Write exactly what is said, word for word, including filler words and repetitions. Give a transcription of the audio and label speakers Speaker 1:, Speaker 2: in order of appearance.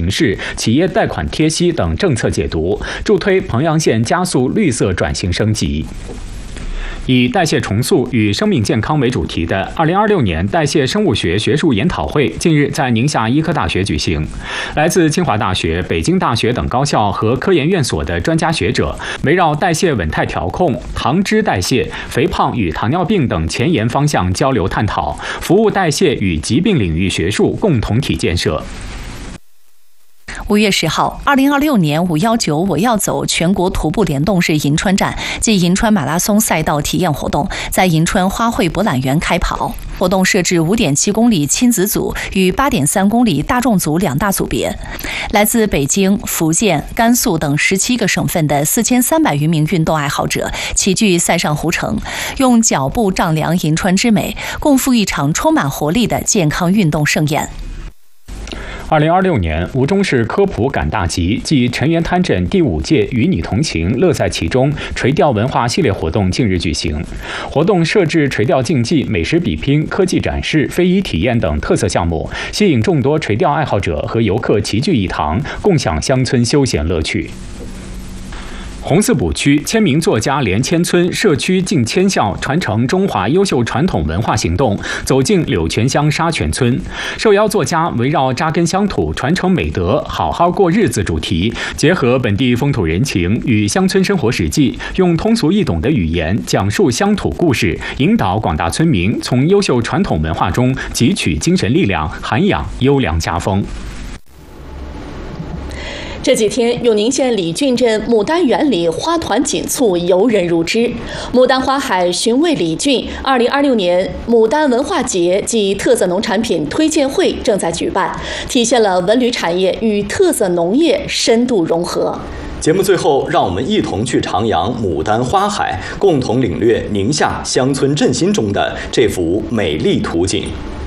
Speaker 1: 形势、企业贷款贴息等政策解读，助推彭阳县加速绿色转型升级。以代谢重塑与生命健康为主题的二零二六年代谢生物学学术研讨会近日在宁夏医科大学举行。来自清华大学、北京大学等高校和科研院所的专家学者，围绕代谢稳态调控、糖脂代谢、肥胖与糖尿病等前沿方向交流探讨，服务代谢与疾病领域学术共同体建设。
Speaker 2: 五月十号，二零二六年五幺九我要走全国徒步联动日银川站暨银川马拉松赛道体验活动在银川花卉博览园开跑。活动设置五点七公里亲子组与八点三公里大众组两大组别，来自北京、福建、甘肃等十七个省份的四千三百余名运动爱好者齐聚塞上湖城，用脚步丈量银川之美，共赴一场充满活力的健康运动盛宴。
Speaker 1: 二零二六年，吴忠市科普赶大集暨陈园滩镇第五届与你同行，乐在其中垂钓文化系列活动近日举行。活动设置垂钓竞技、美食比拼、科技展示、非遗体验等特色项目，吸引众多垂钓爱好者和游客齐聚一堂，共享乡村休闲乐趣。红四补区千名作家连千村社区进千校，传承中华优秀传统文化行动走进柳泉乡沙泉村，受邀作家围绕扎根乡土、传承美德、好好过日子主题，结合本地风土人情与乡村生活实际，用通俗易懂的语言讲述乡土故事，引导广大村民从优秀传统文化中汲取精神力量，涵养优良家风。
Speaker 3: 这几天，永宁县李郡镇牡丹园里花团锦簇，游人如织。牡丹花海寻味李郡二零二六年牡丹文化节暨特色农产品推荐会正在举办，体现了文旅产业与特色农业深度融合。
Speaker 4: 节目最后，让我们一同去徜徉牡丹花海，共同领略宁夏乡村振兴中的这幅美丽图景。